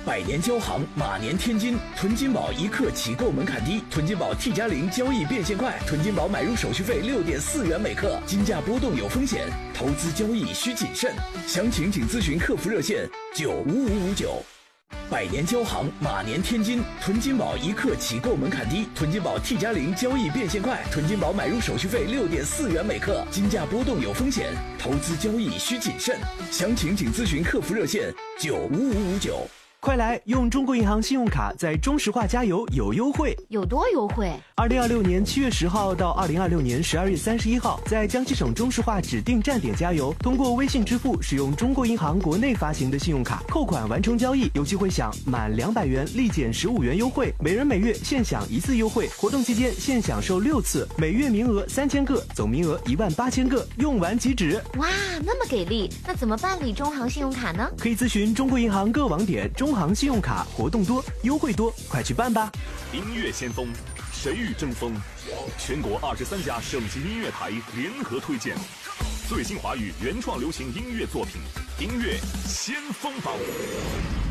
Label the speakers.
Speaker 1: 百年交行，马年天金。囤金宝一克起购门槛低，囤金宝 T+0交易变现快，囤金宝买入手续费6.4元每克，金价波动有风险，投资交易需谨慎。详情请咨询客服热线95559。百年交行，马年天金。囤金宝一克起购门槛低，囤金宝 T+0交易变现快，囤金宝买入手续费6.4元每克，金价波动有风险，投资交易需谨慎。详情请咨询客服热线95559。
Speaker 2: 快来用中国银行信用卡在中石化加油有优惠，
Speaker 3: 有多优惠
Speaker 2: ？2026年7月10号到2026年12月31号，在江西省中石化指定站点加油，通过微信支付使用中国银行国内发行的信用卡扣款完成交易，有机会享满200元立减15元优惠，每人每月限享1次优惠，活动期间限享受6次，每月名额3000个，总名额18000个，用完即止。
Speaker 3: 哇，那么给力！那怎么办理中行信用卡呢？
Speaker 2: 可以咨询中国银行各网点。中行信用卡活动多，优惠多，快去办吧！
Speaker 4: 音乐先锋，谁与争锋？全国23家省级音乐台联合推荐最新华语原创流行音乐作品，音乐先锋榜。